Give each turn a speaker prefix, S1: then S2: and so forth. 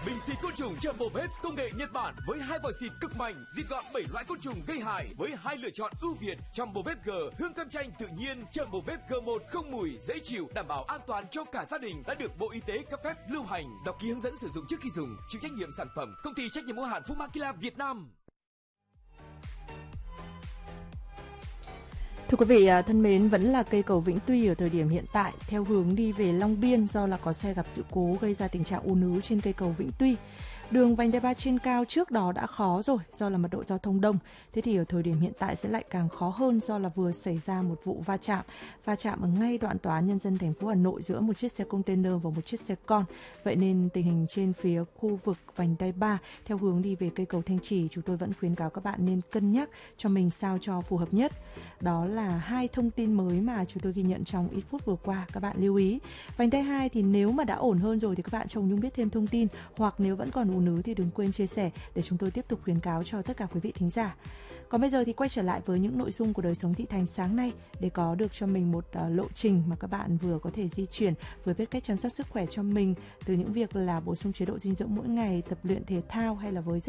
S1: Bình xịt côn trùng Jumbo Vet công nghệ Nhật Bản với 2 vòi xịt cực mạnh, diệt gọn 7 loại côn trùng gây hại với 2 lựa chọn ưu việt. Jumbo Vet G hương cam chanh tự nhiên, Jumbo Vet G1 không mùi, dễ chịu, đảm bảo an toàn cho cả gia đình, đã được Bộ Y tế cấp phép lưu hành. Đọc ký hướng dẫn sử dụng trước khi dùng. Chịu trách nhiệm sản phẩm Công ty trách nhiệm hữu hạn Fumakila Việt Nam.
S2: Thưa quý vị thân mến, vẫn là cây cầu Vĩnh Tuy ở thời điểm hiện tại theo hướng đi về Long Biên do là có xe gặp sự cố gây ra tình trạng ùn ứ trên cây cầu Vĩnh Tuy. Đường vành đai 3 trên cao trước đó đã khó rồi do là mật độ giao thông đông. Thế thì ở thời điểm hiện tại sẽ lại càng khó hơn do là vừa xảy ra một vụ va chạm ở ngay đoạn Tòa án Nhân dân thành phố Hà Nội giữa một chiếc xe container và một chiếc xe con. Vậy nên tình hình trên phía khu vực vành đai 3 theo hướng đi về cây cầu Thanh Trì, chúng tôi vẫn khuyến cáo các bạn nên cân nhắc cho mình sao cho phù hợp nhất. Đó là 2 thông tin mới mà chúng tôi ghi nhận trong ít phút vừa qua, các bạn lưu ý. Vành đai 2 thì nếu mà đã ổn hơn rồi thì các bạn Chồng Nhung biết thêm thông tin, hoặc nếu vẫn còn ùn ứ thì đừng quên chia sẻ để chúng tôi tiếp tục khuyến cáo cho tất cả quý vị thính giả. Còn bây giờ thì quay trở lại với những nội dung của Đời Sống Thị Thành sáng nay để có được cho mình một lộ trình mà các bạn vừa có thể di chuyển, vừa biết cách chăm sóc sức khỏe cho mình, từ những việc là bổ sung chế độ dinh dưỡng mỗi ngày, tập luyện thể thao hay là với